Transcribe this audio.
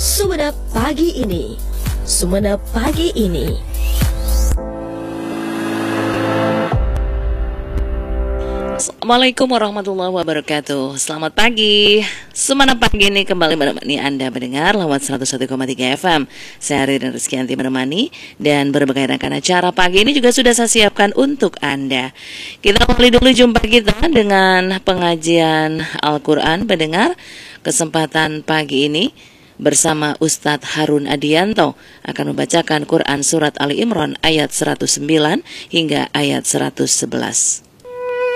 Sumenep Pagi Ini. Sumenep Pagi Ini. Assalamualaikum warahmatullahi wabarakatuh. Selamat pagi. Sumenep Pagi Ini kembali menemani Anda mendengar lewat 101,3 FM. Saya Ririn Rizkyanti menemani, dan berbagai rangkaian acara pagi ini juga sudah saya siapkan untuk Anda. Kita mulai dulu jumpa kita dengan pengajian Al-Quran pendengar. Kesempatan pagi ini bersama Ustadz Harun Adianto akan membacakan Quran Surat Ali Imran ayat 109 hingga ayat 111.